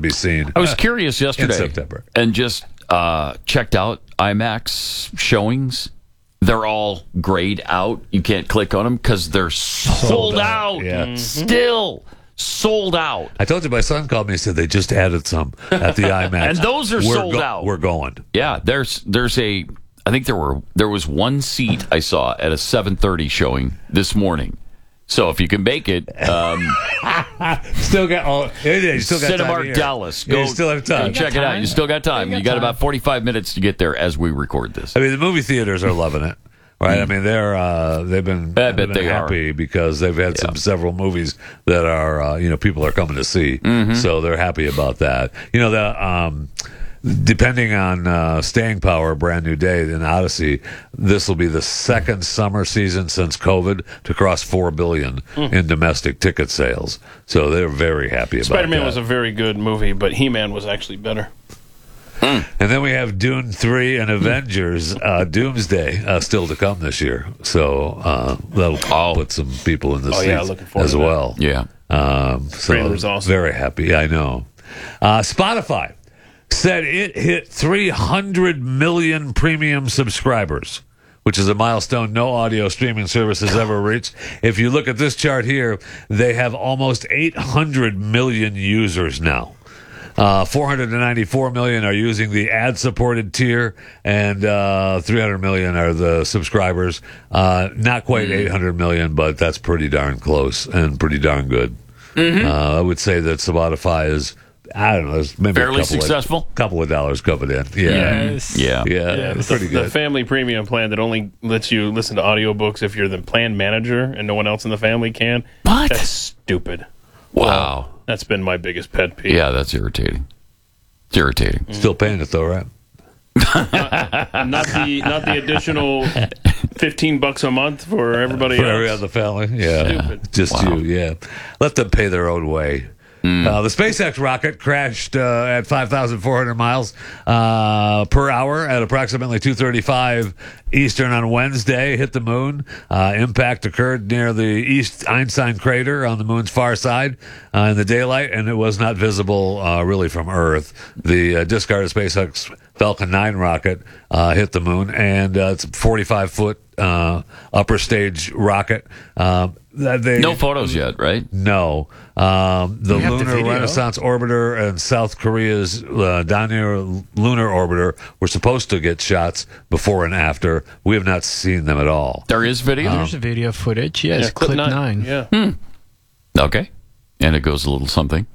be seen. I was curious yesterday in September. and just checked out IMAX showings. They're all grayed out. You can't click on them because they're sold out. Yeah. Still sold out. I told you my son called me and said they just added some at the IMAX. And those are sold out. We're going. Yeah, there's a. I think there was one seat I saw at a 7:30 showing this morning. So if you can make it, still got Cinemark time Dallas. You still have time. Go check it out. You still got time. You got about 45 minutes to get there as we record this. I mean, the movie theaters are loving it, right? I mean, they've been happy because they've had several movies that are people are coming to see, so they're happy about that. Depending on staying power, Brand New Day in Odyssey, this will be the second summer season since COVID to cross $4 billion in domestic ticket sales. So they're very happy about Spider-Man that. was a very good movie, but He-Man was actually better. And then we have Dune 3 and Avengers Doomsday still to come this year. So that'll put some people in the seats looking forward as to that. well. Yeah. Trailer's awesome. Very happy, I know. Spotify said it hit 300 million premium subscribers, which is a milestone no audio streaming service has ever reached. If you look at this chart here, they have almost 800 million users now. 494 million are using the ad-supported tier, and 300 million are the subscribers. Not quite 800 million, but that's pretty darn close and pretty darn good. I would say that Spotify is, I don't know, there's maybe Fairly successful? Couple of dollars coming in. Yeah. Yeah. It's pretty good. The family premium plan that only lets you listen to audiobooks if you're the plan manager and no one else in the family can. What? That's stupid. Wow. That's been my biggest pet peeve. Yeah, that's irritating. It's irritating. Still paying it though, right? Not the additional $15 a month for everybody For else. every other family. Yeah. Stupid. Just you, yeah. Let them pay their own way. The SpaceX rocket crashed at 5,400 miles per hour at approximately 2:35 Eastern on Wednesday, hit the moon. Impact occurred near the East Einstein crater on the moon's far side in the daylight, and it was not visible really from Earth. The discarded SpaceX Falcon 9 rocket hit the moon, and it's a 45-foot upper stage rocket. No photos yet, right? No. The Lunar Renaissance Orbiter and South Korea's Daniel Lunar Orbiter were supposed to get shots before and after. We have not seen them at all. There is video? There's a video footage. Yes, clip 9. Yeah. Okay. And it goes a little something.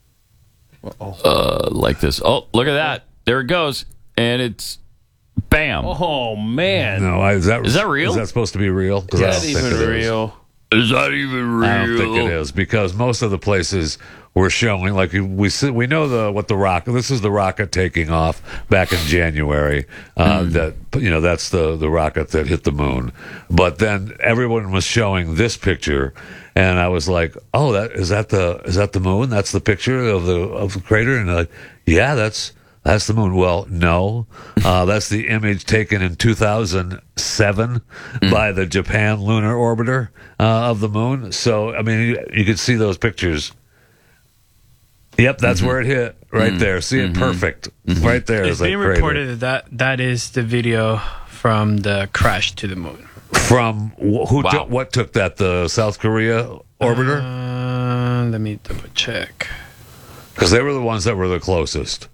Like this. Oh, look at that. There it goes. And it's bam. Oh, man. No, is that real? Is that supposed to be real? 'Cause Is I that don't think even it is. real? Is that even real? I don't think it is, because most of the places were showing, like we know what the rocket. This is the rocket taking off back in January. That's the rocket that hit the moon. But then everyone was showing this picture, and I was like, "Oh, is that the moon? That's the picture of the crater." And like, yeah, that's the moon. Well, no, that's the image taken in 2007 by the Japan Lunar Orbiter of the moon. So, I mean, you could see those pictures. Yep, that's where it hit, right there. See it perfect, right there. It's being reported that is the video from the crash to the moon. From what took that? The South Korea orbiter? Let me double check. Because they were the ones that were the closest.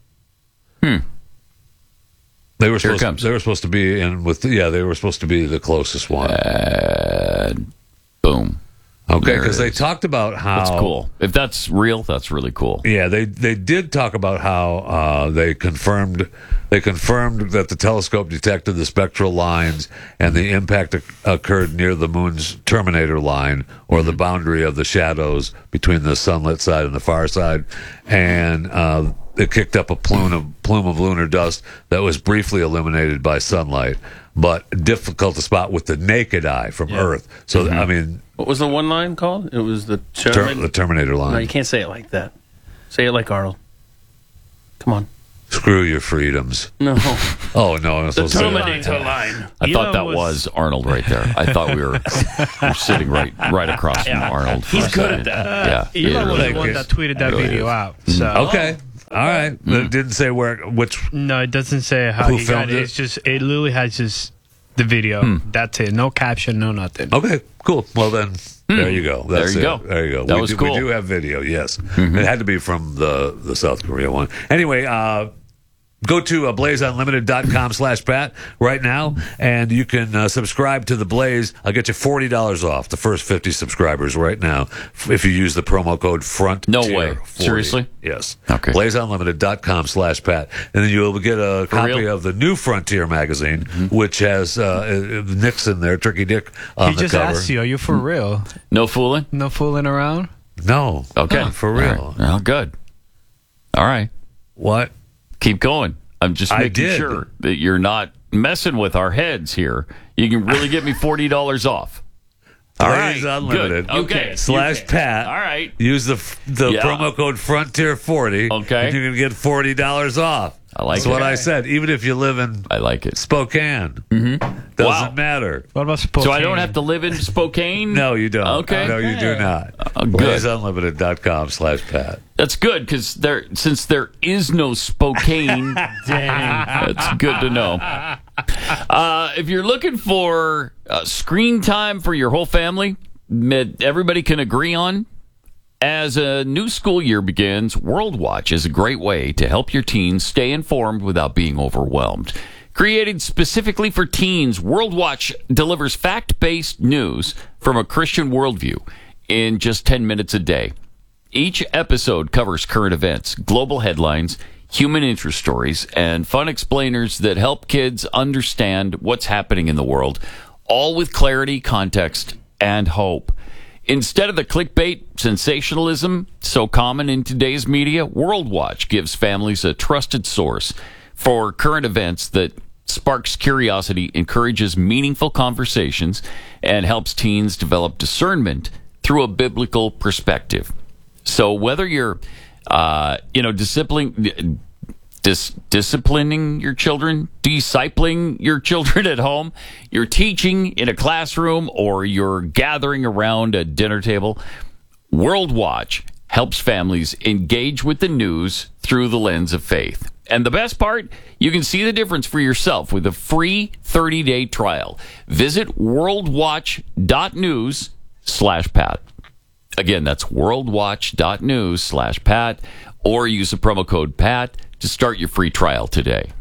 They were supposed to be in with. They were supposed to be the closest one. Boom. Okay, because they talked about how that's cool. If that's real, that's really cool. Yeah, they did talk about how they confirmed that the telescope detected the spectral lines, and the impact occurred near the moon's terminator line, or the boundary of the shadows between the sunlit side and the far side, and it kicked up a plume of lunar dust that was briefly illuminated by sunlight, but difficult to spot with the naked eye from Earth. So, I mean, what was the one line called? It was the Terminator line. No, you can't say it like that. Say it like Arnold. Come on. Screw your freedoms. No. Oh, no. I'm The supposed to say Terminator line. I thought that was Arnold right there. I thought we were sitting right across from Arnold. He's good at that. Yeah. Elon was the one that tweeted that video out. So. Okay. All right. It didn't say which. No, it doesn't say how Who he got filmed it. it? It's just it literally has just the video. That's it. No caption, no nothing. Okay, cool. Well, then, there you go. That's There you it. go. There you go. That we was do, cool. We do have video, yes. It had to be from the South Korea one. Anyway, go to blazeunlimited.com/Pat right now, and you can subscribe to The Blaze. I'll get you $40 off the first 50 subscribers right now if you use the promo code FRONT. No way. Seriously? Yes. Okay. blazeunlimited.com/Pat. And then you'll get a copy real? of the new Frontier magazine, which has Nick's in there, Tricky Dick on He the just cover. asked you, "Are you for real? No fooling? No fooling around?" No. Okay. For real. All right. Oh, good. All right. What? Keep going. I'm just I making did. sure that you're not messing with our heads here. You can really get me $40 off. All Blaze right. Unlimited. Good. Okay. /Pat. All right. Use the Yeah. promo code Frontier40. Okay. And you can get $40 off. I like That's it. what I said. Even if you live in I like it. Spokane, doesn't Wow. matter. What about Spokane? So I don't have to live in Spokane? No, you don't. Okay. No, you do not. Good. BlazeUnlimited.com/Pat. That's good because since there is no Spokane, that's good to know. If you're looking for screen time for your whole family, everybody can agree on. As a new school year begins, World Watch is a great way to help your teens stay informed without being overwhelmed. Created specifically for teens, World Watch delivers fact-based news from a Christian worldview in just 10 minutes a day. Each episode covers current events, global headlines, human interest stories, and fun explainers that help kids understand what's happening in the world, all with clarity, context, and hope. Instead of the clickbait sensationalism so common in today's media, World Watch gives families a trusted source for current events that sparks curiosity, encourages meaningful conversations, and helps teens develop discernment through a biblical perspective. So whether you're, disciplining your children, discipling your children at home, you're teaching in a classroom, or you're gathering around a dinner table, World Watch helps families engage with the news through the lens of faith. And the best part, you can see the difference for yourself with a free 30-day trial. Visit worldwatch.news/Pat. Again, that's worldwatch.news/Pat, or use the promo code PAT to start your free trial today.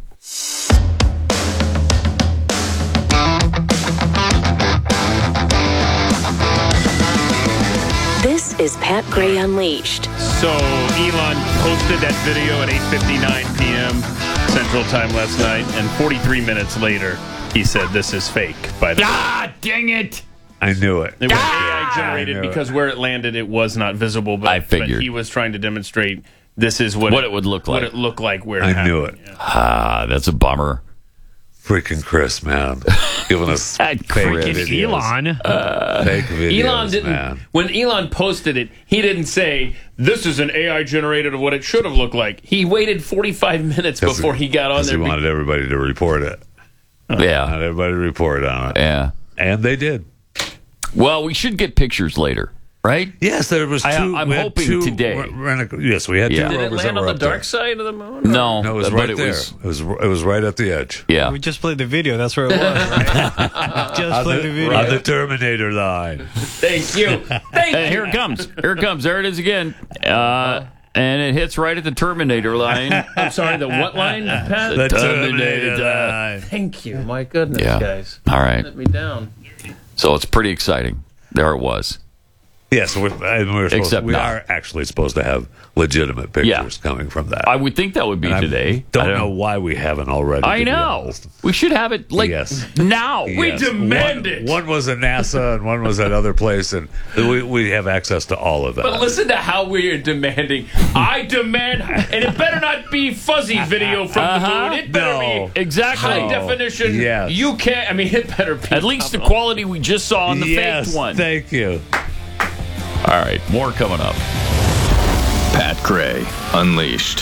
This is Pat Gray Unleashed. So Elon posted that video at 8:59 p.m. Central Time last night, and 43 minutes later, he said, "This is fake." By the way, Dang it! I knew it. it was AI generated I knew because where it landed, it was not visible. But I figured. but he was trying to demonstrate this is what it would look like. What it looked like where it I happened. knew it. Yeah. That's a bummer. Freaking Chris, man. Giving us That fake Chris. videos. Elon. Fake videos, Elon didn't. man. When Elon posted it, he didn't say this is an AI generated of what it should have looked like. He waited 45 minutes before he got on Because he there. wanted everybody to report it. Yeah. Not everybody to report on it. Yeah. And they did. Well, we should get pictures later, right? Yes, there was two. I'm we had hoping two today. Yes, we had Yeah. two Did it rovers land that on were the up there. dark side of the moon? No, No, it was but right there. It was right at the edge. Yeah. We just played the video. That's where it was, right? Just played the video. On the Terminator line. Thank you. Thank you. Here it comes. Here it comes. There it is again. And it hits right at the Terminator line. I'm sorry, the what line, Pat? The Terminator line. Thank you. My goodness, Yeah. guys. All right. Let me down. So it's pretty exciting. There it was. Yes, we Except not. are actually supposed to have legitimate pictures coming from that. I would think that would be And I today. Don't know why we haven't already. I to be know. honest. We should have it like Yes. now. Yes. demand one, it. One was at NASA and one was at other place, and we have access to all of that. But listen to how we are demanding. I demand, and it better not be fuzzy video from the moon. It better No. be Exactly. high definition. Yes. You can't. I mean, it better be. At least the quality we just saw on the yes, fake one. thank you. All right, more coming up. Pat Gray Unleashed.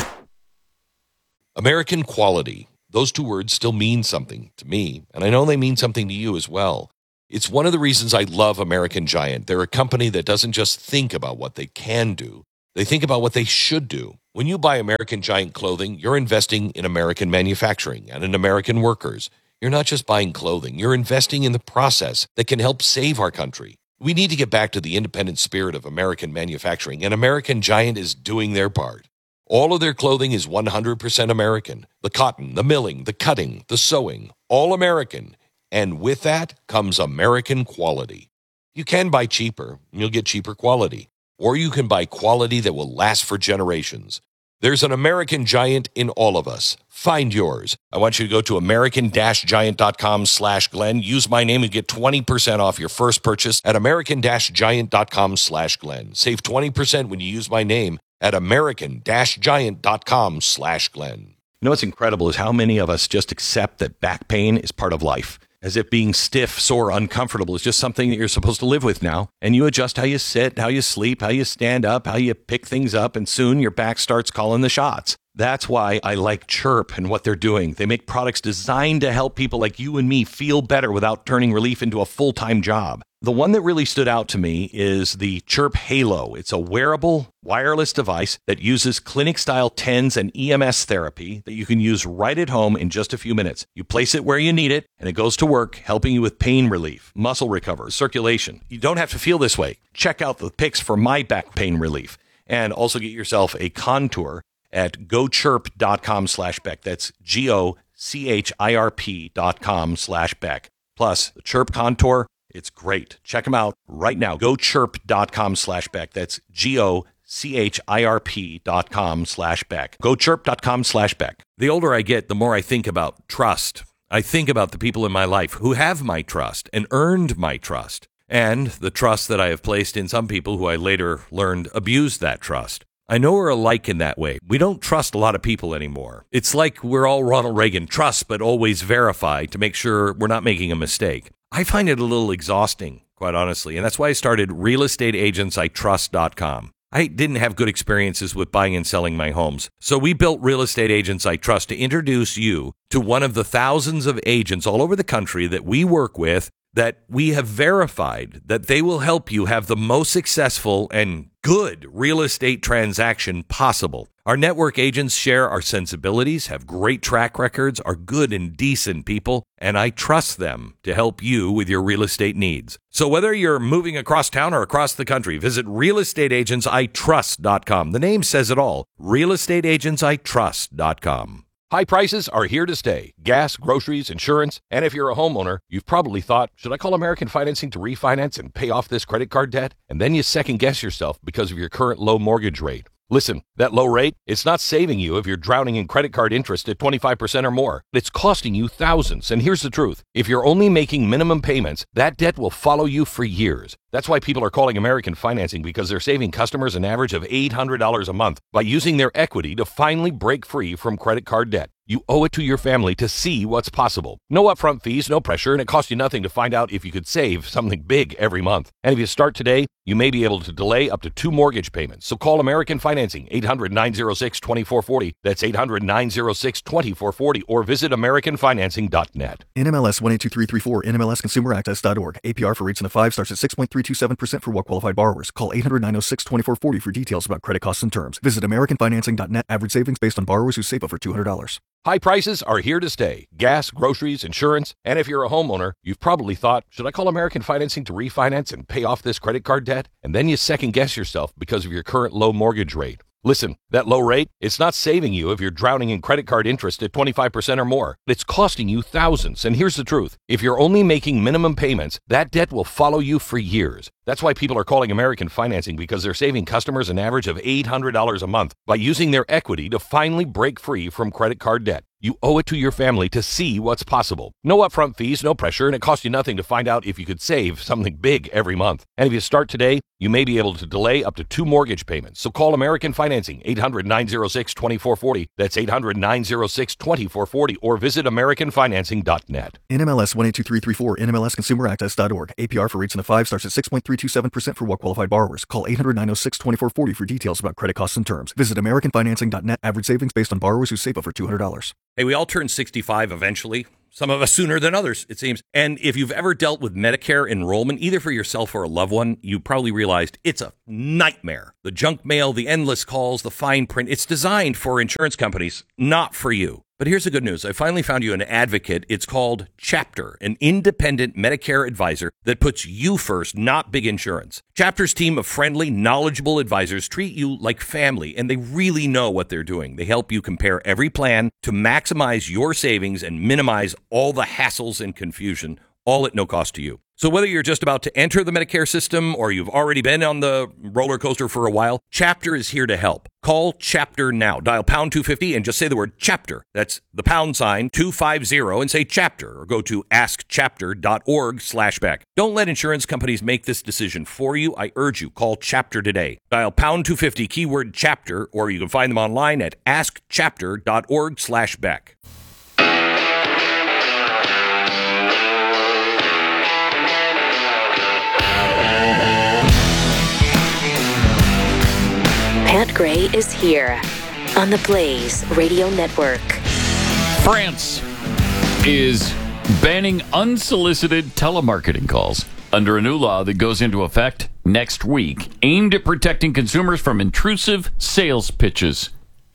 American quality. Those two words still mean something to me, and I know they mean something to you as well. It's one of the reasons I love American Giant. They're a company that doesn't just think about what they can do. They think about what they should do. When you buy American Giant clothing, you're investing in American manufacturing and in American workers. You're not just buying clothing, you're investing in the process that can help save our country. We need to get back to the independent spirit of American manufacturing, and American Giant is doing their part. All of their clothing is 100% American. The cotton, the milling, the cutting, the sewing, all American. And with that comes American quality. You can buy cheaper, and you'll get cheaper quality. Or you can buy quality that will last for generations. There's an American Giant in all of us. Find yours. I want you to go to american-giant.com/Glenn. Use my name and get 20% off your first purchase at american-giant.com/Glenn. Save 20% when you use my name at american-giant.com/Glenn. You know what's incredible is how many of us just accept that back pain is part of life, as if being stiff, sore, uncomfortable is just something that you're supposed to live with now. And you adjust how you sit, how you sleep, how you stand up, how you pick things up, and soon your back starts calling the shots. That's why I like Chirp and what they're doing. They make products designed to help people like you and me feel better without turning relief into a full-time job. The one that really stood out to me is the Chirp Halo. It's a wearable, wireless device that uses clinic-style TENS and EMS therapy that you can use right at home in just a few minutes. You place it where you need it, and it goes to work, helping you with pain relief, muscle recovery, circulation. You don't have to feel this way. Check out the pics for my back pain relief, and also get yourself a Contour at gochirp.com/Beck. That's GOCHIRP.com/Beck. Plus, the Chirp Contour, it's great. Check them out right now. GoChirp.com/Beck. That's GOCHIRP.com/Beck. GoChirp.com/Beck. The older I get, the more I think about trust. I think about the people in my life who have my trust and earned my trust, and the trust that I have placed in some people who I later learned abused that trust. I know we're alike in that way. We don't trust a lot of people anymore. It's like we're all Ronald Reagan, trust but always verify to make sure we're not making a mistake. I find it a little exhausting, quite honestly, and that's why I started realestateagentsitrust.com. I didn't have good experiences with buying and selling my homes, so we built Real Estate Agents I Trust to introduce you to one of the thousands of agents all over the country that we work with that we have verified that they will help you have the most successful and good real estate transaction possible. Our network agents share our sensibilities, have great track records, are good and decent people, and I trust them to help you with your real estate needs. So whether you're moving across town or across the country, visit realestateagentsitrust.com. The name says it all, realestateagentsitrust.com. High prices are here to stay. Gas, groceries, insurance, and if you're a homeowner, you've probably thought, should I call American Financing to refinance and pay off this credit card debt? And then you second guess yourself because of your current low mortgage rate. Listen, that low rate, it's not saving you if you're drowning in credit card interest at 25% or more. It's costing you thousands. And here's the truth. If you're only making minimum payments, that debt will follow you for years. That's why people are calling American Financing, because they're saving customers an average of $800 a month by using their equity to finally break free from credit card debt. You owe it to your family to see what's possible. No upfront fees, no pressure, and it costs you nothing to find out if you could save something big every month. And if you start today, you may be able to delay up to 2 mortgage payments. So call American Financing, 800-906-2440. That's 800-906-2440, or visit AmericanFinancing.net. NMLS 182334, NMLSConsumerAccess.org. APR for rates in the 5 starts at 6.327% for well-qualified borrowers. Call 800-906-2440 for details about credit costs and terms. Visit AmericanFinancing.net. Average savings based on borrowers who save over $200. High prices are here to stay. Gas, groceries, insurance, and if you're a homeowner, you've probably thought, should I call American Financing to refinance and pay off this credit card debt? And then you second guess yourself because of your current low mortgage rate. Listen, that low rate, it's not saving you if you're drowning in credit card interest at 25% or more. It's costing you thousands. And here's the truth. If you're only making minimum payments, that debt will follow you for years. That's why people are calling American Financing, because they're saving customers an average of $800 a month by using their equity to finally break free from credit card debt. You owe it to your family to see what's possible. No upfront fees, no pressure, and it costs you nothing to find out if you could save something big every month. And if you start today, you may be able to delay up to 2 mortgage payments. So call American Financing, 800-906-2440. That's 800-906-2440, or visit AmericanFinancing.net. NMLS 182334, NMLSConsumerAccess.org. APR for rates in the 5 starts at 6.327% for well-qualified borrowers. Call 800-906-2440 for details about credit costs and terms. Visit AmericanFinancing.net. Average savings based on borrowers who save over $200. Hey, we all turn 65 eventually. Some of us sooner than others, it seems. And if you've ever dealt with Medicare enrollment, either for yourself or a loved one, you probably realized it's a nightmare. The junk mail, the endless calls, the fine print. It's designed for insurance companies, not for you. But here's the good news. I finally found you an advocate. It's called Chapter, an independent Medicare advisor that puts you first, not big insurance. Chapter's team of friendly, knowledgeable advisors treat you like family, and they really know what they're doing. They help you compare every plan to maximize your savings and minimize all the hassles and confusion, all at no cost to you. So whether you're just about to enter the Medicare system or you've already been on the roller coaster for a while, Chapter is here to help. Call Chapter now. Dial pound 250 and just say the word Chapter. That's the pound sign 250 and say Chapter, or go to askchapter.org/Beck. Don't let insurance companies make this decision for you. I urge you, call Chapter today. Dial pound 250 keyword Chapter, or you can find them online at askchapter.org/Beck. Pat Gray is here on the Blaze Radio Network. France is banning unsolicited telemarketing calls under a new law that goes into effect next week, aimed at protecting consumers from intrusive sales pitches.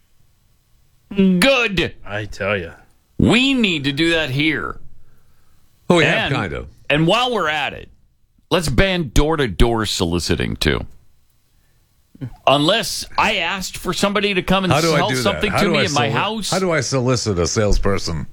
Good. I tell you. We need to do that here. Oh, we have kind of. And while we're at it, let's ban door-to-door soliciting, too. Unless I asked for somebody to come and sell something to me in my house. How do I solicit a salesperson?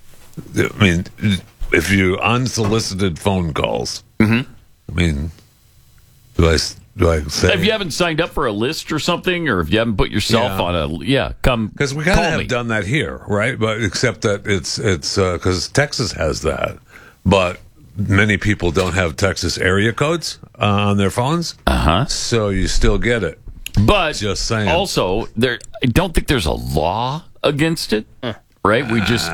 I mean, if you unsolicited phone calls, I mean, do I say... If you haven't signed up for a list or something, or if you haven't put yourself on a... come because we kind of have done that here, right? But except that it's because Texas has that. But many people don't have Texas area codes on their phones. So you still get it. But just saying. Also, I don't think there's a law against it, right? We just...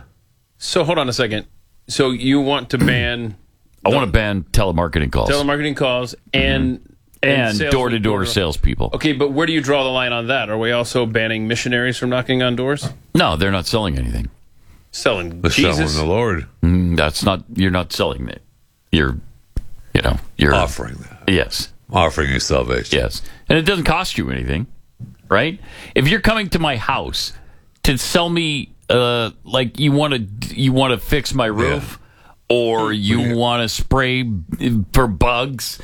So hold on a second. So you want to ban... I want to ban telemarketing calls. Telemarketing calls and door-to-door salespeople. Okay, but where do you draw the line on that? Are we also banning missionaries from knocking on doors? No, they're not selling anything. Selling Jesus. Selling the Lord. That's not... You're not selling it. You're offering that. Yes. Offering you salvation. Yes. And it doesn't cost you anything, right? If you're coming to my house to sell me, like you want to fix my roof, or you want to spray for bugs,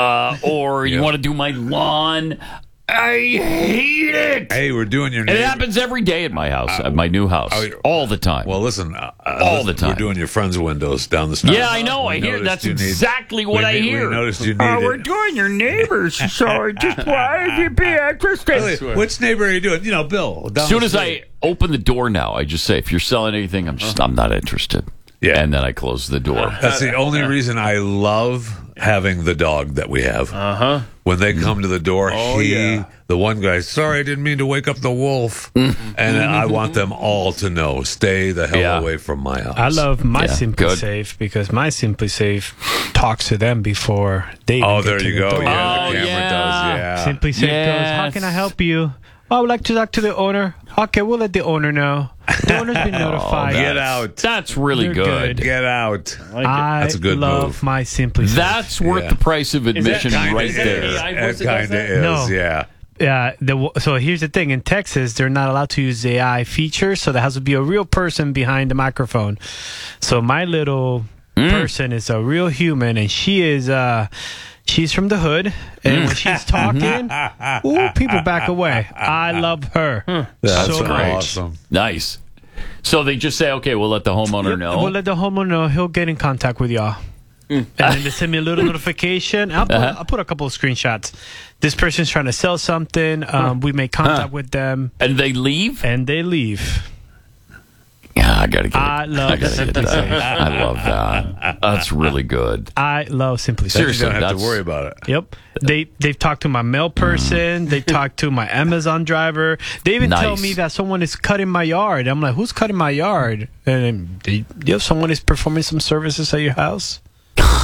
or you want to do my lawn, I hate it. Hey, we're doing your... It happens every day at my house, at my new house, all the time. Well, listen, all the time. We're doing your friends' windows down the street. Yeah, I know. I hear that's exactly what I hear. We noticed you need we're doing your neighbors, so just why you be interested? Really? Which neighbor are you doing? You know, Bill. As soon as I open the door now, I just say, if you're selling anything, I'm not interested. Yeah. And then I close the door. That's the only reason I love having the dog that we have. When they come to the door, the one guy, sorry, I didn't mean to wake up the wolf. And I want them all to know, stay the hell away from my house. I love my Simply Safe because my Simply Safe talks to them before they even there you go. Door. Yeah, the camera does. Simply Safe goes, how can I help you? I would like to talk to the owner. Okay, we'll let the owner know. The owner's been notified. Get out. That's really good. Get out. That's a good love move. my Simply Safe. That's worth the price of admission right there. It kind of is, yeah. Yeah. So here's the thing. In Texas, they're not allowed to use the AI feature, so there has to be a real person behind the microphone. So my little person is a real human, and she is... She's from the hood, and when she's talking, people back away. I love her. That's so great. Awesome. Nice. So they just say, okay, we'll let the homeowner know. We'll let the homeowner know. He'll get in contact with y'all. And then they send me a little notification. I'll put a couple of screenshots. This person's trying to sell something. We make contact with them. And they leave? And they leave. Yeah, I gotta get it. I love Simply Safe. I love that. That's really good. I love Simply Safe. Seriously, you don't have to worry about it. Yep. They've talked to my mail person. They talked to my Amazon driver. They even tell me that someone is cutting my yard. I'm like, who's cutting my yard? And someone is performing some services at your house.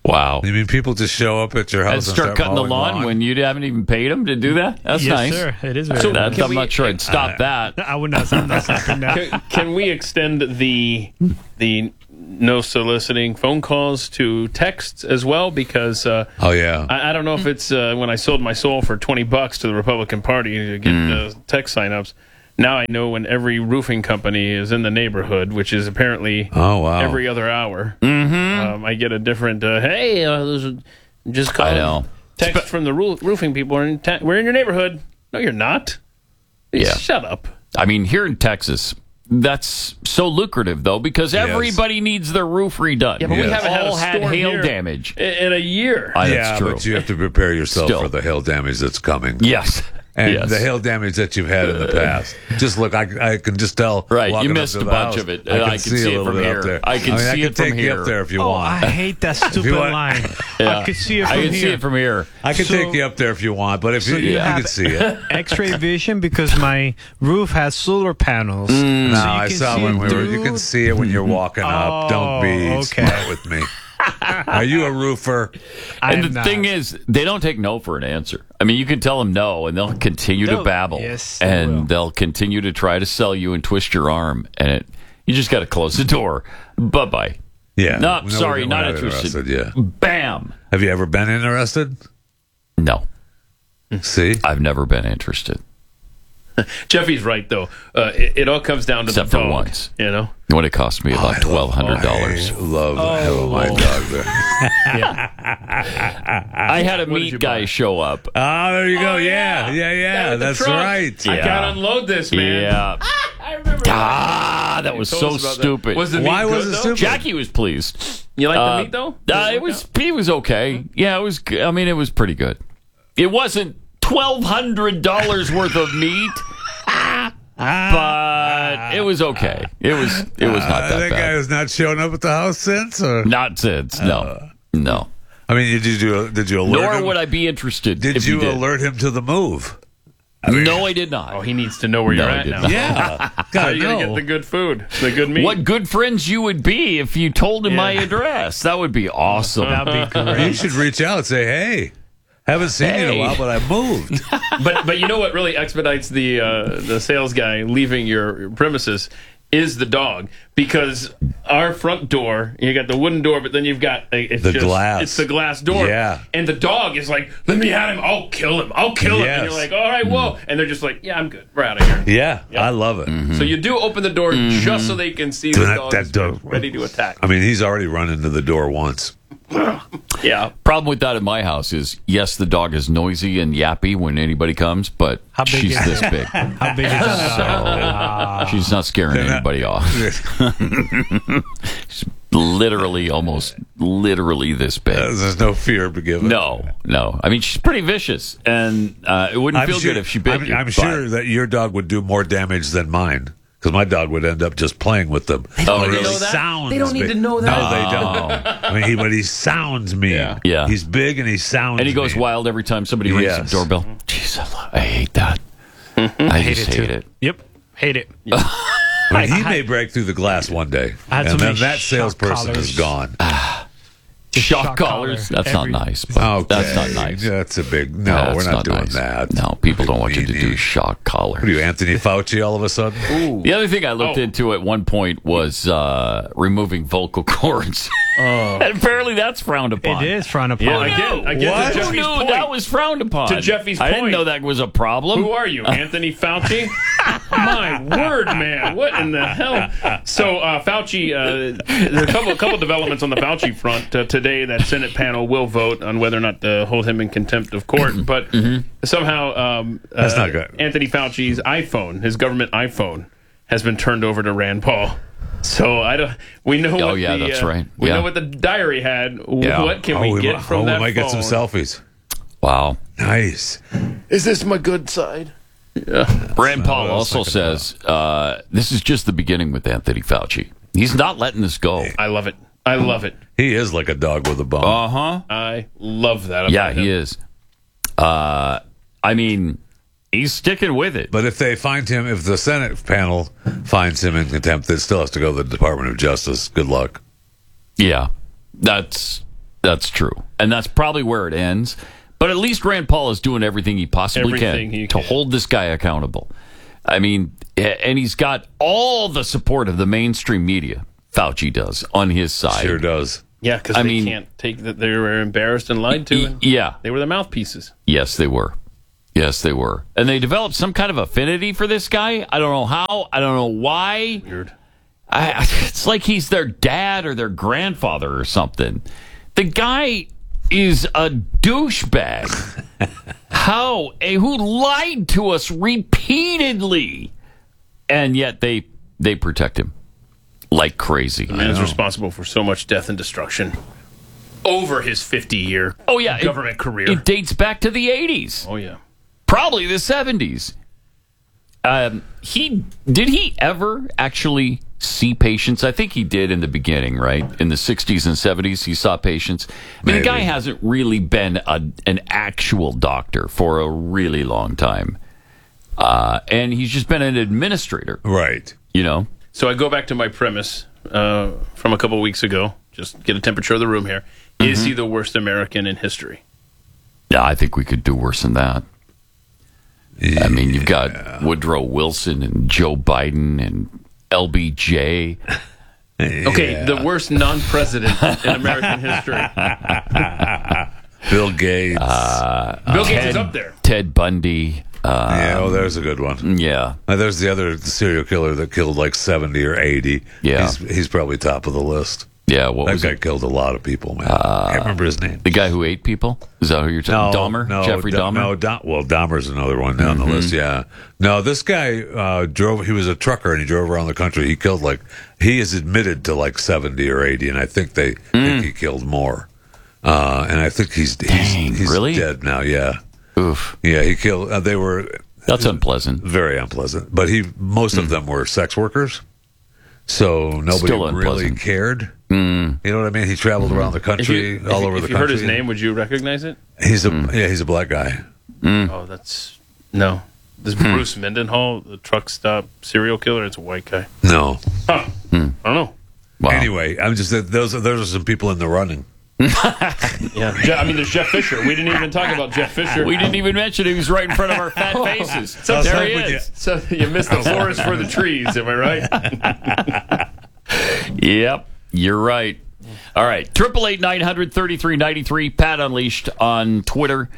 Wow. You mean people just show up at your house And and start cutting the mowing lawn when you haven't even paid them to do that? That's yes, nice. sir. It is very So nice. I'm not sure I'd stop that. I would not. I'm not stopping that. Can we extend the no soliciting phone calls to texts as well? Because oh yeah, I don't know if it's when I sold my soul for $20 to the Republican Party to get text signups. Now I know when every roofing company is in the neighborhood, which is apparently every other hour. I get a different hey, just call. I know. Text from the roofing people. We're in your neighborhood. No, you're not. Yeah. Shut up. I mean, here in Texas, that's so lucrative, though, because everybody needs their roof redone. Yeah, but we haven't all had had hail here damage. in a year. That's true. but you have to prepare yourself Still. for the hail damage that's coming. Yes. And Yes. the hail damage that you've had in the past. Just look, I can just tell. Right, walking you up missed to a the bunch house, of it. I can I see can see a it little from bit here. up there. I can see it from take you here. up there if you Oh, want. I hate that stupid want- line. Yeah. I could see it from I can here. see it from here. I can So- take you up there if you want, but if you have can see it. X-ray vision because my roof has solar panels. No, So I you can saw see when it we were. You can through- see it when you're walking up. Don't be okay. smart with me. Are you a roofer? And I'm the thing not. is, they don't take no for an answer. I mean, you can tell them no, and they'll continue to They'll- babble. yes, they and will. they'll continue to try to sell you and twist your arm. And you just got to close the door. Bye-bye. Yeah. No, we're sorry, not not interested. Yeah. Bam. Have you ever been interested? No, See? I've never been interested. Jeffy's right, though. It all comes down to Except the for dog, once. You know? When it cost me about $1,200. I love the hell of my dog there. I had a meat guy show up. Oh, there you go. yeah. Yeah. with the That's truck. right. I Yeah. gotta unload this, man. Yeah. I remember That was told so us about that. stupid. Was the meat Why good, was it though? stupid? Jackie was pleased. You like the meat, though? He was okay. Yeah, it was. I mean, it was pretty good. It wasn't $1,200 worth of meat, but it was okay. It was not that that guy bad. has not shown up at the house since? Or? Not since. No. I mean, did you alert Nor him? would I be interested. Did if you did. alert him to the move? No, I did not. Oh, he needs to know where you're No, I at did now. not. Yeah. How are Gotta you going to know. get the good food, the good meat? What good friends you would be if you told him my address. That would be awesome. That'd be You great. should reach out and say, hey, haven't seen you in a while, but I moved. But you know what really expedites the sales guy leaving your premises is the dog, because our front door, you got the wooden door, but then you've got it's The glass. It's the glass door, Yeah. And the dog is like, "Let me at him! I'll kill him! I'll kill him!" Yes. And you're like, "All right, whoa!" And they're just like, "Yeah, I'm good. We're out of here." Yeah, I love it. So you do open the door just so they can see the dog That is dog- ready to attack. I mean, he's already run into the door once. Yeah. Problem with that in my house is, yes, the dog is noisy and yappy when anybody comes, but How big she's is this it? big. How big is that? She's not scaring anybody off. She's almost literally this big. There's no fear given. No. I mean, she's pretty vicious, and it wouldn't feel good if she bit you. I'm but- sure that your dog would do more damage than mine. Because my dog would end up just playing with them. Oh, But really? he Know that? sounds They don't need big. to know that. No, they don't. I mean, but he sounds mean. Yeah. He's big and he sounds And he goes mean. wild every time somebody rings Yes. the doorbell. Jeez, I hate that. I just hate it. Yep. Hate it. I mean, he may break through the glass one day. I had so And then many that shock salesperson collars. is gone. Shock collars? That's not nice. But Okay. That's not nice. That's a big... No, That's we're not doing nice. that. No, people don't want you to do Meanie. shock collars. What are you, Anthony Fauci, all of a sudden? The other thing I looked into at one point was removing vocal cords. And apparently that's frowned upon. It is frowned upon. Yeah, I get What? to Who Jeffy's knew point. that was frowned upon? To Jeffy's I didn't point. know that was a problem. Who are you, Anthony Fauci? My word, man! What in the hell? So Fauci, there are a couple developments on the Fauci front today. That Senate panel will vote on whether or not to hold him in contempt of court. But somehow, That's not good. Anthony Fauci's iPhone, his government iPhone, has been turned over to Rand Paul. So I don't. We know. Oh, what yeah, the, that's right. We Yeah. know what the diary had. Yeah. What can we get from we that might get some phone? selfies. Wow. Nice. Is this my good side? Rand Paul what I was also thinking says this is just the beginning with Anthony Fauci. He's not letting this go. I love it. I love it. He is like a dog with a bone. Uh-huh. I love that. Yeah, about him. he is. I mean, he's sticking with it. But if they find him, if the Senate panel finds him in contempt, it still has to go to the Department of Justice. Good luck. Yeah, that's That's true. And that's probably where it ends. But at least Rand Paul is doing everything he possibly can to hold this guy accountable. I mean, and he's got all the support of the mainstream media. Fauci does on his side. Sure does. Yeah, because they can't take that they were embarrassed and lied to. And they were the mouthpieces. Yes, they were. Yes, they were. And they developed some kind of affinity for this guy. I don't know how. I don't know why. Weird. It's like he's their dad or their grandfather or something. The guy is a douchebag. Who lied to us repeatedly, and yet they protect him like crazy. The man is responsible for so much death and destruction over his 50-year government career. It dates back to the 80s. Oh yeah, probably the 70s. Did he ever actually see patients? I think he did in the beginning, right? In the 60s and 70s, he saw patients. I mean, the guy hasn't really been an actual doctor for a really long time. And he's just been an administrator. Right. You know? So I go back to my premise from a couple weeks ago. Just get a temperature of the room here. Mm-hmm. Is he the worst American in history? Yeah, I think we could do worse than that. I mean, you've got Woodrow Wilson and Joe Biden and LBJ. Okay, the worst non-president in American history. Bill Gates. Bill Gates is up there. Ted Bundy. There's a good one. Yeah. There's the other serial killer that killed like 70 or 80. Yeah. He's probably top of the list. Yeah, that guy killed a lot of people, man. I can't remember his name. The guy who ate people? Is that who you're talking about? Dahmer? Jeffrey Dahmer? No, Dahmer's another one down the list, yeah. No, this guy he was a trucker and he drove around the country. He killed he is admitted to like 70 or 80, and I think they think he killed more. And I think he's really? Dead now, yeah. Oof. Yeah, he killed, that's unpleasant. Very unpleasant. But most of them were sex workers. So nobody really cared. You know what I mean? He traveled around the country, all over the country. If you heard his name, would you recognize it? He's a black guy. Oh, no. This is Bruce Mendenhall, the truck stop serial killer. It's a white guy. No. Huh. I don't know. Wow. Anyway, I'm just those are some people in the running. Yeah, I mean, there's Jeff Fisher. We didn't even talk about Jeff Fisher. We didn't even mention he was right in front of our fat faces. So there he is. So you missed the forest for the trees. Am I right? Yep, you're right. All right, 888-900-3393. Pat Unleashed on Twitter.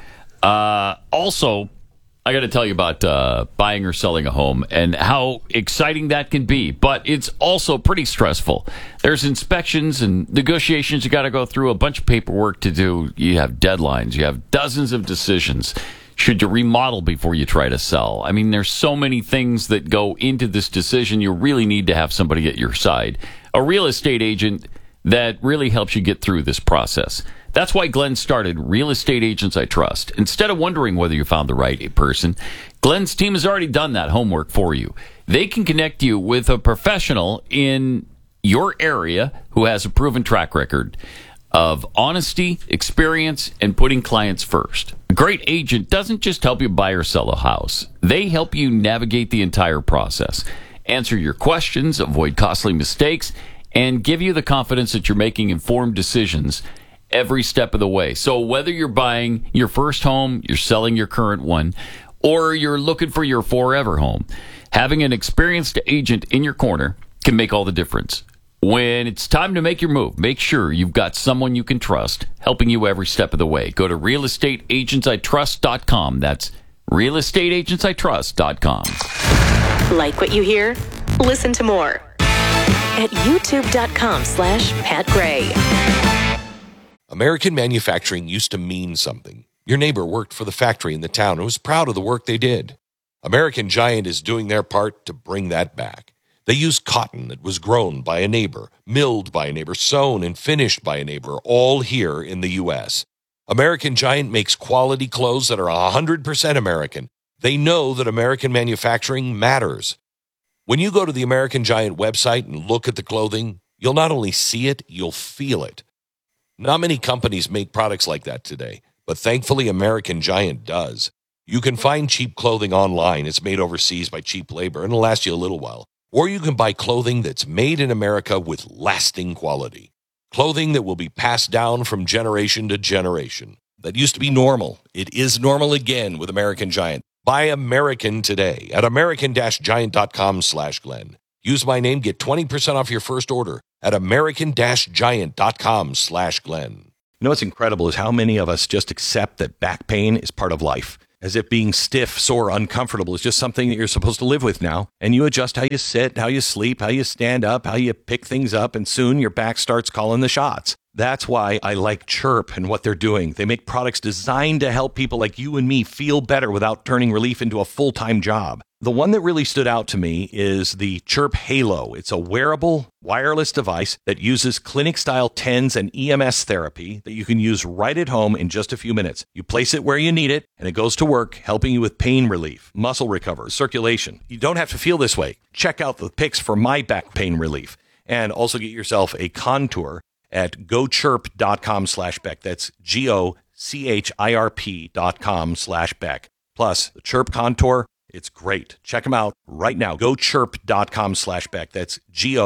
Also, I got to tell you about buying or selling a home and how exciting that can be, but it's also pretty stressful. There's inspections and negotiations you got to go through, a bunch of paperwork to do. You have deadlines. You have dozens of decisions. Should you remodel before you try to sell? I mean, there's so many things that go into this decision. You really need to have somebody at your side, a real estate agent that really helps you get through this process. That's why Glenn started Real Estate Agents I Trust. Instead of wondering whether you found the right person, Glenn's team has already done that homework for you. They can connect you with a professional in your area who has a proven track record of honesty, experience, and putting clients first. A great agent doesn't just help you buy or sell a house. They help you navigate the entire process, answer your questions, avoid costly mistakes, and give you the confidence that you're making informed decisions every step of the way. So whether you're buying your first home, you're selling your current one, or you're looking for your forever home, having an experienced agent in your corner can make all the difference. When it's time to make your move, make sure you've got someone you can trust helping you every step of the way. Go to realestateagentsitrust.com. That's realestateagentsitrust.com. Like what you hear? Listen to more at youtube.com/Pat Gray. American manufacturing used to mean something. Your neighbor worked for the factory in the town and was proud of the work they did. American Giant is doing their part to bring that back. They use cotton that was grown by a neighbor, milled by a neighbor, sewn and finished by a neighbor, all here in the U.S. American Giant makes quality clothes that are 100% American. They know that American manufacturing matters. When you go to the American Giant website and look at the clothing, you'll not only see it, you'll feel it. Not many companies make products like that today, but thankfully American Giant does. You can find cheap clothing online. It's made overseas by cheap labor, and it'll last you a little while. Or you can buy clothing that's made in America with lasting quality. Clothing that will be passed down from generation to generation. That used to be normal. It is normal again with American Giant. Buy American today at american-giant.com/Glenn. Use my name, get 20% off your first order at american-giant.com/Glenn. You know what's incredible is how many of us just accept that back pain is part of life, as if being stiff, sore, uncomfortable is just something that you're supposed to live with now. And you adjust how you sit, how you sleep, how you stand up, how you pick things up, and soon your back starts calling the shots. That's why I like Chirp and what they're doing. They make products designed to help people like you and me feel better without turning relief into a full-time job. The one that really stood out to me is the Chirp Halo. It's a wearable, wireless device that uses clinic-style TENS and EMS therapy that you can use right at home in just a few minutes. You place it where you need it, and it goes to work, helping you with pain relief, muscle recovery, circulation. You don't have to feel this way. Check out the pics for my back pain relief, and also get yourself a Contour at gochirp.com/Beck. That's GOCHIRP.com/Beck. Plus, the Chirp Contour, it's great. Check them out right now. gochirp.com/Beck. That's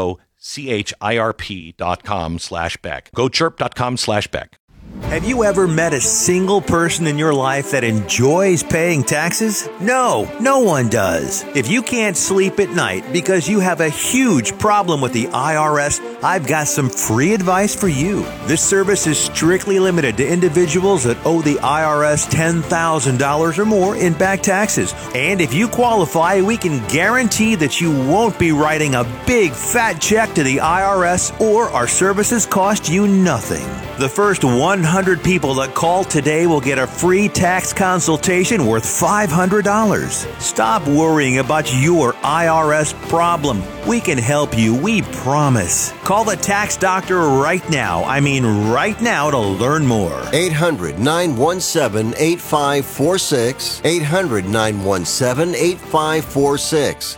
GOCHIRP.com/Beck. gochirp.com/Beck. Have you ever met a single person in your life that enjoys paying taxes? No, no one does. If you can't sleep at night because you have a huge problem with the IRS, I've got some free advice for you. This service is strictly limited to individuals that owe the IRS $10,000 or more in back taxes. And if you qualify, we can guarantee that you won't be writing a big fat check to the IRS, or our services cost you nothing. The first 100 people that call today will get a free tax consultation worth $500. Stop worrying about your IRS problem. We can help you, we promise. Call the tax doctor right now. I mean right now, to learn more. 800-917-8546. 800-917-8546.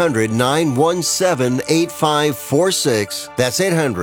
800-917-8546. That's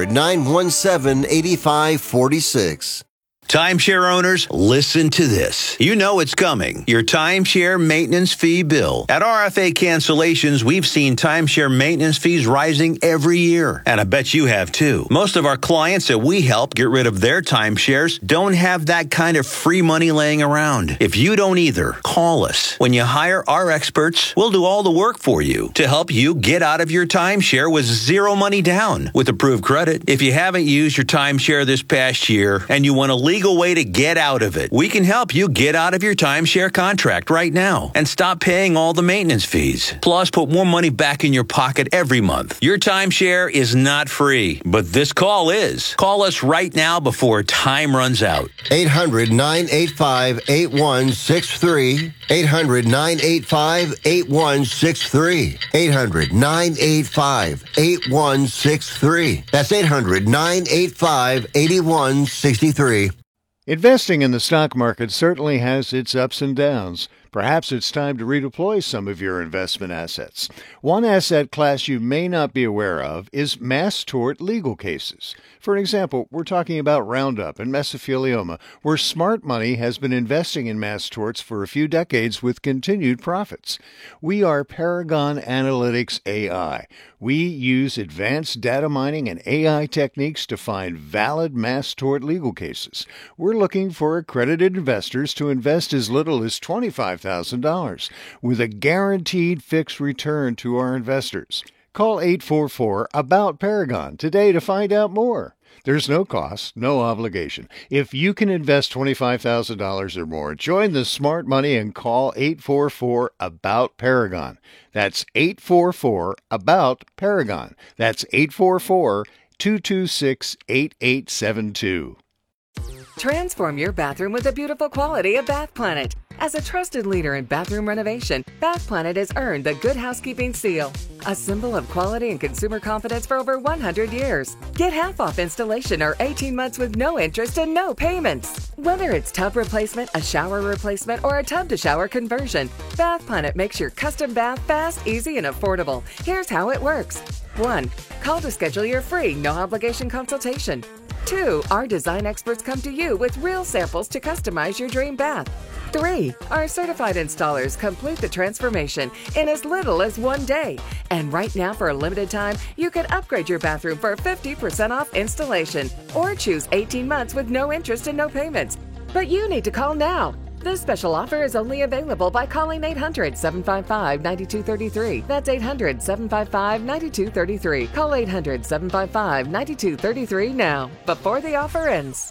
800-917-8546. Timeshare owners, listen to this. You know it's coming. Your timeshare maintenance fee bill. At RFA Cancellations, we've seen timeshare maintenance fees rising every year. And I bet you have too. Most of our clients that we help get rid of their timeshares don't have that kind of free money laying around. If you don't either, call us. When you hire our experts, we'll do all the work for you to help you get out of your timeshare with zero money down with approved credit. If you haven't used your timeshare this past year and you want to legal way to get out of it, we can help you get out of your timeshare contract right now and stop paying all the maintenance fees. Plus, put more money back in your pocket every month. Your timeshare is not free, but this call is. Call us right now before time runs out. 800-985-8163. 800-985-8163. 800-985-8163. That's 800-985-8163. Investing in the stock market certainly has its ups and downs. Perhaps it's time to redeploy some of your investment assets. One asset class you may not be aware of is mass tort legal cases. For example, we're talking about Roundup and mesothelioma, where smart money has been investing in mass torts for a few decades with continued profits. We are Paragon Analytics AI. We use advanced data mining and AI techniques to find valid mass tort legal cases. We're looking for accredited investors to invest as little as $25,000 with a guaranteed fixed return to our investors. Call 844-ABOUT-PARAGON today to find out more. There's no cost, no obligation. If you can invest $25,000 or more, join the smart money and call 844-ABOUT-PARAGON. That's 844-ABOUT-PARAGON. That's 844-226-8872. Transform your bathroom with the beautiful quality of Bath Planet. As a trusted leader in bathroom renovation, Bath Planet has earned the Good Housekeeping Seal, a symbol of quality and consumer confidence for over 100 years. Get half off installation or 18 months with no interest and no payments. Whether it's tub replacement, a shower replacement, or a tub-to-shower conversion, Bath Planet makes your custom bath fast, easy, and affordable. Here's how it works. 1. Call to schedule your free, no-obligation consultation. 2. Our design experts come to you with real samples to customize your dream bath. 163. Our certified installers complete the transformation in as little as 1 day. And right now, for a limited time, you can upgrade your bathroom for 50% off installation or choose 18 months with no interest and no payments. But you need to call now. This special offer is only available by calling 800-755-9233. That's 800-755-9233. Call 800-755-9233 now, before the offer ends.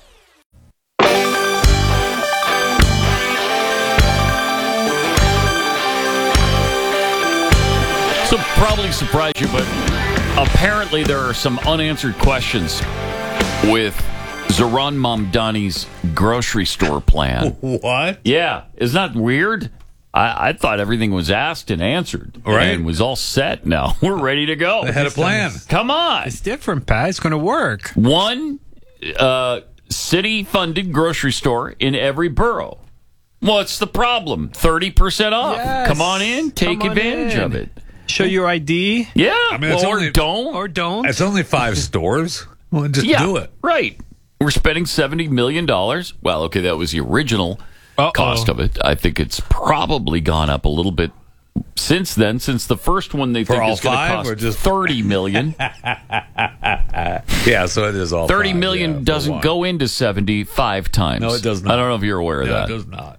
So probably surprise you, but apparently there are some unanswered questions with Zohran Mamdani's grocery store plan. What? Yeah. Isn't that weird? I thought everything was asked and answered. Right. And was all set now. We're ready to go. They had a plan. Come on. It's different, Pat. It's going to work. One city-funded grocery store in every borough. What's the problem? 30% off. Yes. Come on in. Take advantage of it. Show your ID. Yeah. I mean, it's only, don't. Or don't. It's only 5 stores. Well, just do it. Right. We're spending $70 million. Well, okay, that was the original cost of it. I think it's probably gone up a little bit since then, since the first one they think is going to cost $30 million. Yeah, so it is all $30 million doesn't go into 75 times. No, it does not. I don't know if you're aware of that. No, it does not.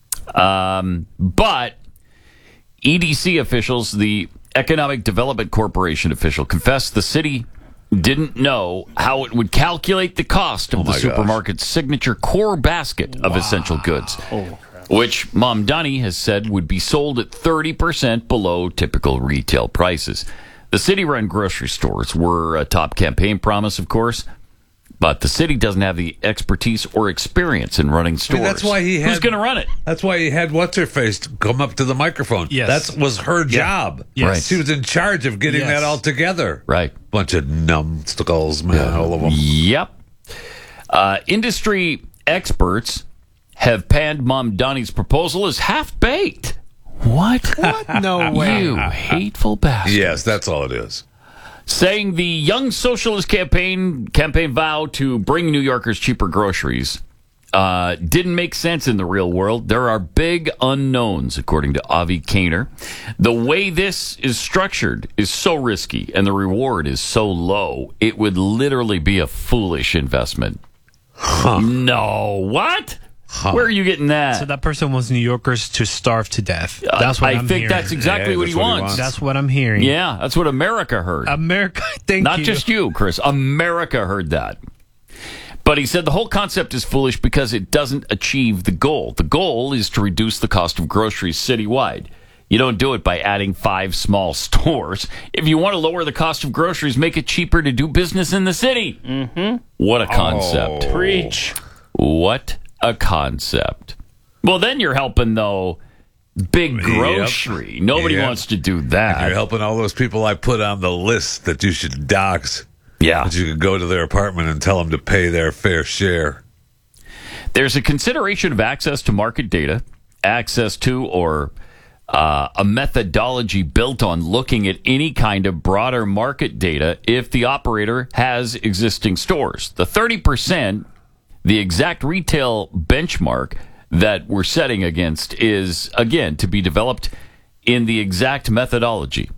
But EDC officials, the Economic Development Corporation official, confessed the city didn't know how it would calculate the cost of the supermarket's signature core basket of essential goods, which Mamdani has said would be sold at 30% below typical retail prices. The city-run grocery stores were a top campaign promise, of course, but the city doesn't have the expertise or experience in running stores. I mean, that's why Who's going to run it? That's why he had what's-her-face come up to the microphone. Yes. That was her job. Yes. Right. She was in charge of getting that all together. Right. Bunch of numbskulls, man, all of them. Yep. Industry experts have panned Mamdani's proposal as half-baked. What? No way. You hateful bastard. Yes, that's all it is. Saying the Young Socialist campaign vow to bring New Yorkers cheaper groceries didn't make sense in the real world. There are big unknowns, according to Avi Kaner. The way this is structured is so risky, and the reward is so low, it would literally be a foolish investment. No. What? Where are you getting that? So that person wants New Yorkers to starve to death. That's what I I'm think hearing. that's exactly what he wants. That's what I'm hearing. Yeah, that's what America heard. America, thank Not you. just you, Chris. America heard that. But he said the whole concept is foolish because it doesn't achieve the goal. The goal is to reduce the cost of groceries citywide. You don't do it by adding 5 small stores. If you want to lower the cost of groceries, make it cheaper to do business in the city. Mm-hmm. What a concept. Preach. What a concept. Well, then you're helping, though, big grocery. Yep. Nobody wants to do that. And you're helping all those people I put on the list that you should dox. Yeah. That you could go to their apartment and tell them to pay their fair share. There's a consideration of access to market data, access to or a methodology built on looking at any kind of broader market data if the operator has existing stores. The 30%, the exact retail benchmark that we're setting against is, again, to be developed in the exact methodology.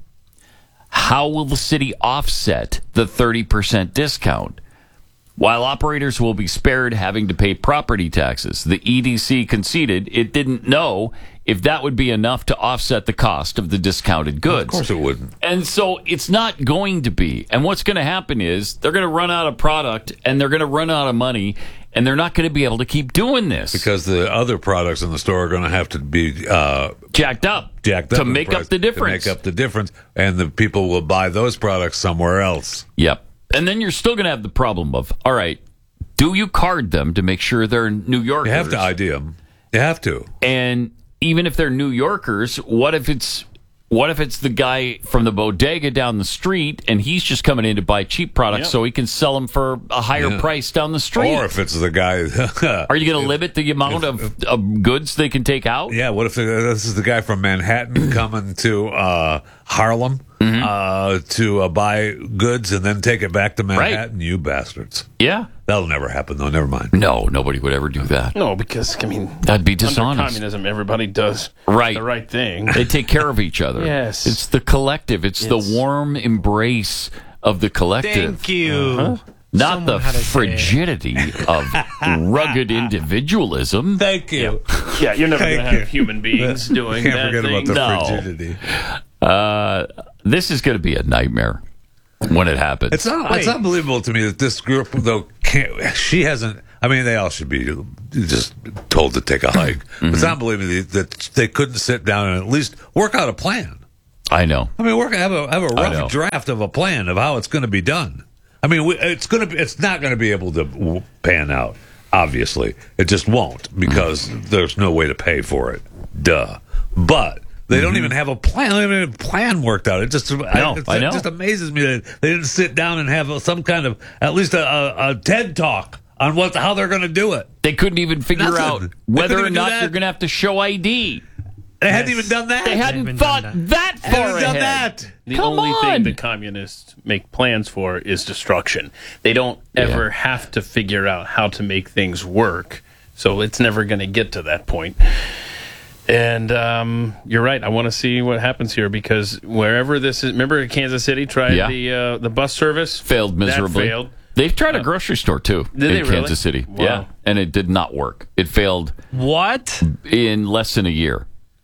How will the city offset the 30% discount? While operators will be spared having to pay property taxes, the EDC conceded it didn't know if that would be enough to offset the cost of the discounted goods. Of course it wouldn't. And so it's not going to be. And what's going to happen is they're going to run out of product and they're going to run out of money and they're not going to be able to keep doing this. Because the other products in the store are going to have to be jacked up to make up the difference. To make up the difference. And the people will buy those products somewhere else. Yep. And then you're still going to have the problem of, all right, do you card them to make sure they're New Yorkers? You have to ID them. You have to. And even if they're New Yorkers, what if it's the guy from the bodega down the street and he's just coming in to buy cheap products so he can sell them for a higher price down the street? Or if it's the guy... Are you going to limit the amount of goods they can take out? Yeah, what if this is the guy from Manhattan coming to Harlem? to buy goods and then take it back to Manhattan. You bastards. Yeah. That'll never happen, though. Never mind. No, nobody would ever do that. No, because, I mean, that'd be under dishonest. communism, everybody does the right thing. They take care of each other. Yes. It's the collective. It's the warm embrace of the collective. Thank you. Not the frigidity of rugged individualism. Thank you. Yeah, you're never going to have human beings doing Can't bad forget things. about the frigidity. This is going to be a nightmare when it happens. It's unbelievable to me that this group, though, she hasn't. I mean, they all should be just told to take a hike. But it's unbelievable that they couldn't sit down and at least work out a plan. I know. I mean, have a rough draft of a plan of how it's going to be done. I mean, it's not going to be able to pan out. Obviously, it just won't because there's no way to pay for it. Duh. But they don't even have a plan. They don't even have a plan worked out. It just I know. It just amazes me that they didn't sit down and have some kind of at least a TED talk on how they're going to do it. They couldn't even figure out whether or not they're going to have to show ID. They hadn't even done that. They hadn't thought that far ahead. Done that. The only thing the communists make plans for is destruction. They don't ever have to figure out how to make things work, so it's never going to get to that point. And you're right. I want to see what happens here because wherever this is, remember Kansas City tried the bus service? Failed miserably. That failed. They've tried a grocery store, too, in Kansas City. Wow. Yeah, and it did not work. It failed. What? In less than a year.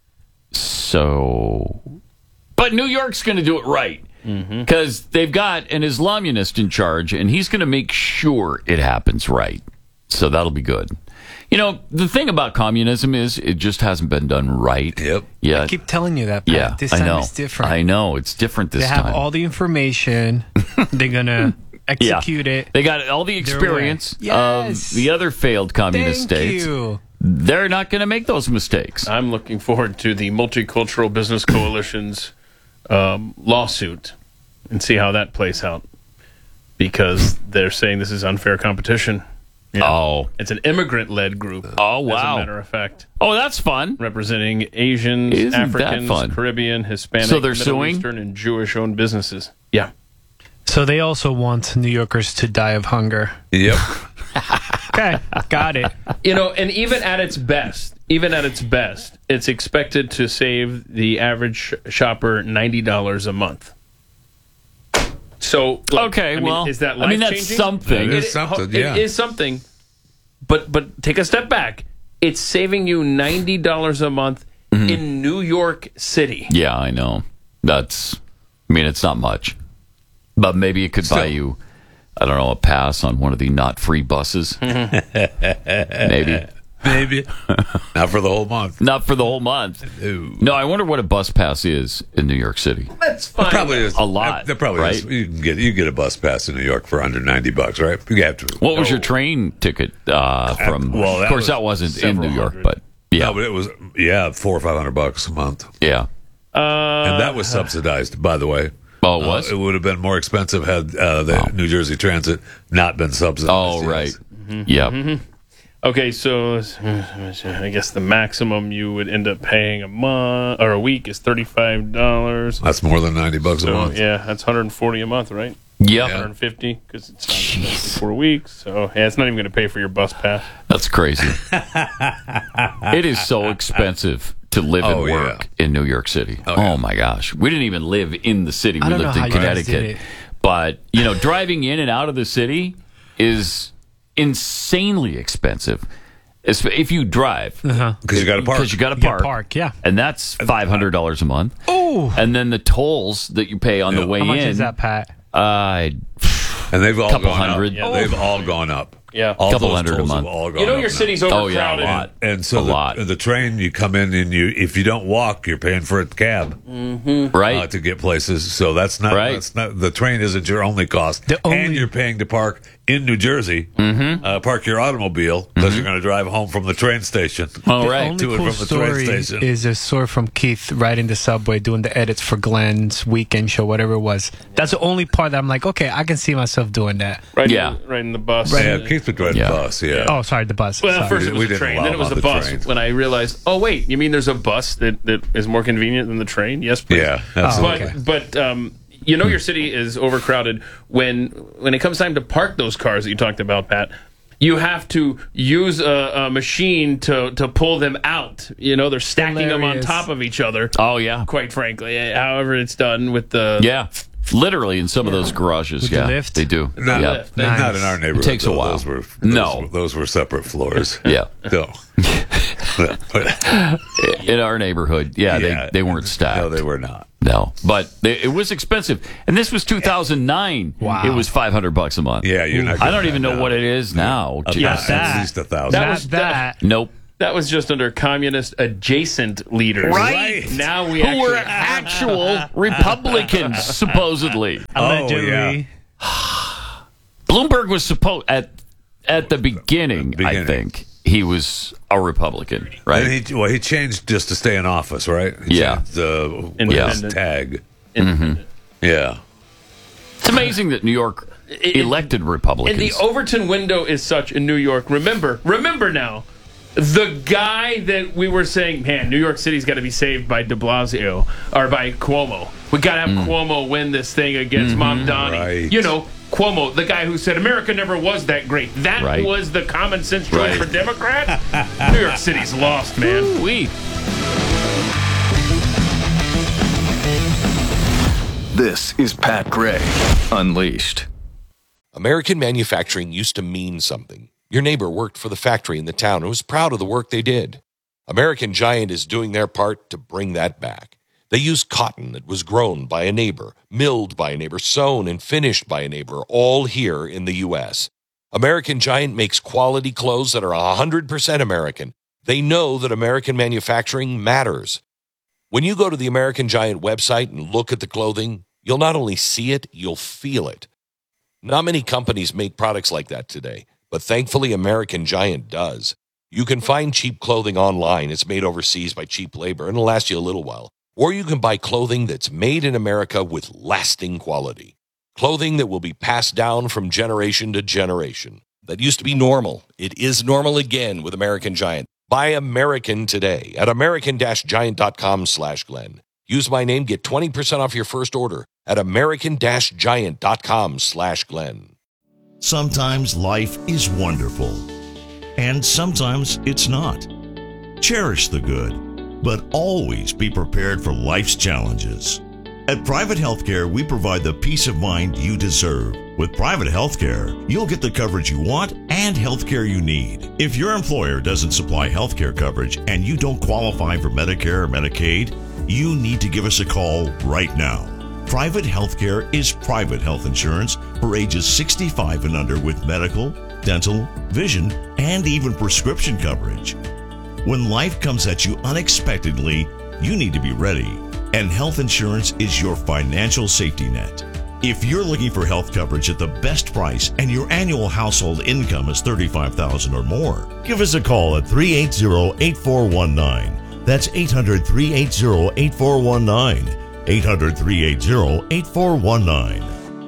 So, but New York's going to do it right because they've got an Islamist in charge, and he's going to make sure it happens right. So that'll be good. You know, the thing about communism is it just hasn't been done right. Yet. I keep telling you that, Pat. Yeah, This time it's different. I know. It's different this time. They have all the information. They're going to execute it. They got all the experience of the other failed communist states. Thank you. They're not going to make those mistakes. I'm looking forward to the Multicultural Business Coalition's lawsuit and see how that plays out because they're saying this is unfair competition. Yeah. Oh. It's an immigrant-led group. Oh, wow. As a matter of fact. Oh, that's fun. Representing Asians, Isn't Africans, that fun? Caribbean, Hispanic, So they're Middle suing? Eastern, and Jewish-owned businesses. Yeah. So they also want New Yorkers to die of hunger. Yep. Okay, got it. You know, and even at its best, it's expected to save the average shopper $90 a month. So, look, is that life-changing? that's something. It is something, yeah. It is something, but take a step back. It's saving you $90 a month in New York City. Yeah, I know. It's not much. But maybe it could buy you, I don't know, a pass on one of the not free buses. Maybe. Not for the whole month. Not for the whole month. No, I wonder what a bus pass is in New York City. That's fine. Probably is a lot. There probably right? is. You get a bus pass in New York for under $90, right? You have to. What was your train ticket from? Well, of course, that wasn't in New York, but no, but it was $400 or $500 a month. Yeah, and that was subsidized, by the way. Oh, it was? It would have been more expensive had the New Jersey Transit not been subsidized. Oh, right. Yeah. Okay, so I guess the maximum you would end up paying a month or a week is $35. That's more than $90 a month. Yeah, that's $140 a month, right? Yep. $150 because it's not 4 weeks. So it's not even going to pay for your bus pass. That's crazy. It is so expensive to live and work in New York City. Oh my gosh. We didn't even live in the city. We lived in Connecticut. But, driving in and out of the city is insanely expensive. If you drive. Because you got to park. Because you got to park. Yeah. And that's $500 a month. Oh. And then the tolls that you pay on the way in. How much is that, Pat? And they've all couple gone hundred. up. Yeah, they've all gone up. Yeah, a couple hundred a month. Your city's overcrowded. A lot. And so the train, you come in and if you don't walk, you're paying for a cab, right, to get places. So that's not right. That's not the train isn't your only cost, and you're paying to park in New Jersey. Park your automobile because you're going to drive home from the train station. All right, to and from the train station. Is a story from Keith riding the subway doing the edits for Glenn's weekend show, whatever it was. That's the only part that I'm like, okay, I can see myself doing that. Riding the bus. Yeah, Keith used to drive the bus, yeah. Oh, sorry, the bus. Well, Sorry. first it was the train, then it was the bus. train. When I realized, oh wait, you mean there's a bus that is more convenient than the train? Yes, please. Yeah, absolutely. But you know your city is overcrowded when it comes time to park those cars that you talked about, Pat. You have to use a machine to pull them out. You know, they're stacking them on top of each other. Oh, yeah. Quite frankly, however it's done with the... Yeah. Literally in some of those garages, With the lift? they do. Not, not in our neighborhood. It takes a though. while. Those were separate floors. Yeah. No. In our neighborhood, they weren't stacked. No, they were not. No, but it was expensive, and this was 2009. Wow, it was $500 a month. Yeah, you're not. I don't even know what it is now. At least $1,000. That was that. Nope. That was just under communist adjacent leaders. Right. Now we who were actual Republicans, supposedly. Allegedly. Bloomberg was supposed at the beginning, I think. He was a Republican, right? And he changed just to stay in office, right? He changed his tag. Yeah. It's amazing that New York elected Republicans. And the Overton window is such in New York. Remember now, the guy that we were saying, man, New York City's got to be saved by de Blasio or by Cuomo. We got to have Cuomo win this thing against Mom Donnie. Right. You know, Cuomo, the guy who said America never was that great. That was the common sense choice for Democrats. New York City's lost, man. Ooh-wee. This is Pat Gray Unleashed. American manufacturing used to mean something. Your neighbor worked for the factory in the town and was proud of the work they did. American Giant is doing their part to bring that back. They use cotton that was grown by a neighbor, milled by a neighbor, sewn and finished by a neighbor, all here in the U.S. American Giant makes quality clothes that are 100% American. They know that American manufacturing matters. When you go to the American Giant website and look at the clothing, you'll not only see it, you'll feel it. Not many companies make products like that today, but thankfully American Giant does. You can find cheap clothing online. It's made overseas by cheap labor, and it'll last you a little while. Or you can buy clothing that's made in America with lasting quality. Clothing that will be passed down from generation to generation. That used to be normal. It is normal again with American Giant. Buy American today at american-giant.com/Glenn. Use my name, get 20% off your first order at american-giant.com/Glenn. Sometimes life is wonderful, and sometimes it's not. Cherish the good, but always be prepared for life's challenges. At Private Healthcare, we provide the peace of mind you deserve. With Private Healthcare, you'll get the coverage you want and healthcare you need. If your employer doesn't supply healthcare coverage and you don't qualify for Medicare or Medicaid, you need to give us a call right now. Private Healthcare is private health insurance for ages 65 and under with medical, dental, vision, and even prescription coverage. When life comes at you unexpectedly, you need to be ready, and health insurance is your financial safety net. If you're looking for health coverage at the best price and your annual household income is $35,000 or more, give us a call at 380-8419. That's 800-380-8419. 800-380-8419.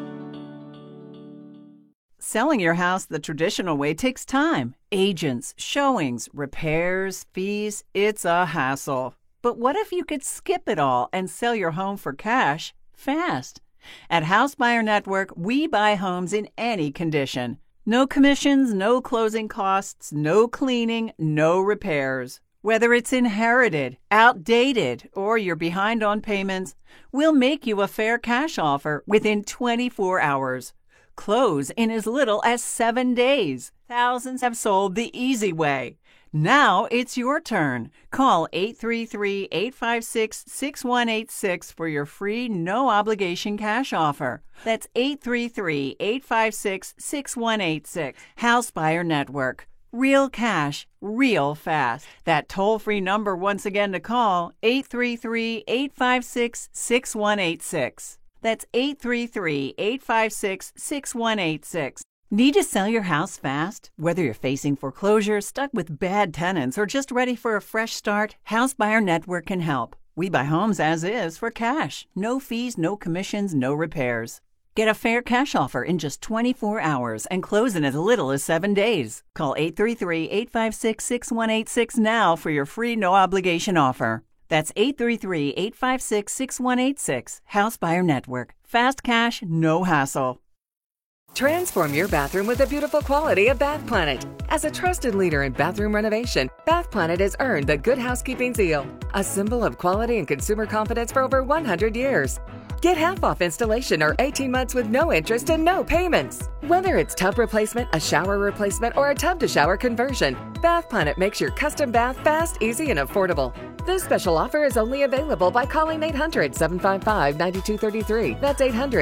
Selling your house the traditional way takes time. Agents, showings, repairs, fees, it's a hassle. But what if you could skip it all and sell your home for cash fast? At House Buyer Network, we buy homes in any condition. No commissions, no closing costs, no cleaning, no repairs. Whether it's inherited, outdated, or you're behind on payments, we'll make you a fair cash offer within 24 hours. Close in as little as 7 days. Thousands have sold the easy way. Now it's your turn. Call 833-856-6186 for your free, no-obligation cash offer. That's 833-856-6186. House Buyer Network. Real cash, real fast. That toll-free number once again to call, 833-856-6186. That's 833-856-6186. Need to sell your house fast? Whether you're facing foreclosure, stuck with bad tenants, or just ready for a fresh start, House Buyer Network can help. We buy homes as is for cash. No fees, no commissions, no repairs. Get a fair cash offer in just 24 hours and close in as little as 7 days. Call 833-856-6186 now for your free no-obligation offer. That's 833-856-6186. House Buyer Network. Fast cash, no hassle. Transform your bathroom with the beautiful quality of Bath Planet. As a trusted leader in bathroom renovation, Bath Planet has earned the Good Housekeeping seal, a symbol of quality and consumer confidence for over 100 years. Get half off installation or 18 months with no interest and no payments. Whether it's tub replacement, a shower replacement, or a tub-to-shower conversion, Bath Planet makes your custom bath fast, easy, and affordable. This special offer is only available by calling 800-755-9233. That's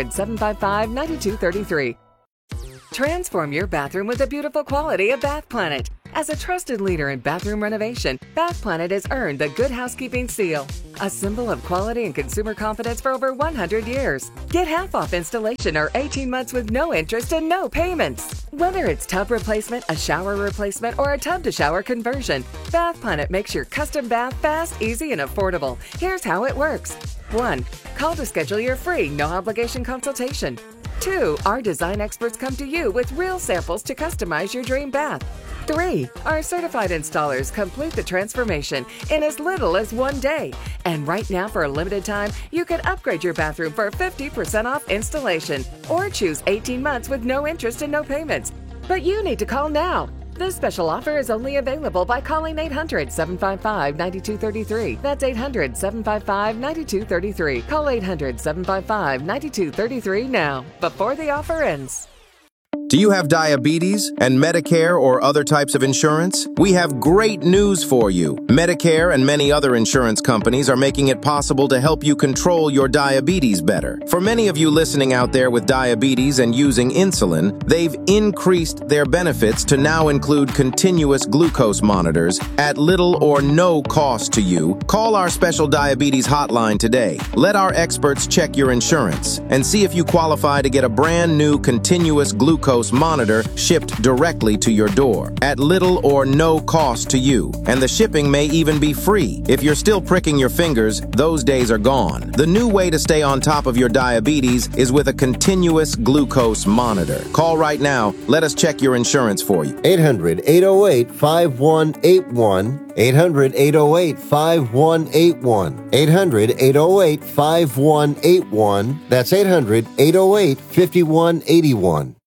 800-755-9233. Transform your bathroom with the beautiful quality of Bath Planet. As a trusted leader in bathroom renovation, Bath Planet has earned the Good Housekeeping seal, a symbol of quality and consumer confidence for over 100 years. Get half off installation or 18 months with no interest and no payments. Whether it's tub replacement, a shower replacement, or a tub-to-shower conversion, Bath Planet makes your custom bath fast, easy, and affordable. Here's how it works. 1. Call to schedule your free, no-obligation consultation. 2. Our design experts come to you with real samples to customize your dream bath. 3. Our certified installers complete the transformation in as little as 1 day. And right now, for a limited time, you can upgrade your bathroom for 50% off installation or choose 18 months with no interest and no payments. But you need to call now. This special offer is only available by calling 800-755-9233. That's 800-755-9233. Call 800-755-9233 now, before the offer ends. Do you have diabetes and Medicare or other types of insurance? We have great news for you. Medicare and many other insurance companies are making it possible to help you control your diabetes better. For many of you listening out there with diabetes and using insulin, they've increased their benefits to now include continuous glucose monitors at little or no cost to you. Call our special diabetes hotline today. Let our experts check your insurance and see if you qualify to get a brand new continuous glucose monitor shipped directly to your door at little or no cost to you. And the shipping may even be free. If you're still pricking your fingers, those days are gone. The new way to stay on top of your diabetes is with a continuous glucose monitor. Call right now. Let us check your insurance for you. 800-808-5181. 800-808-5181. 800-808-5181. That's 800-808-5181.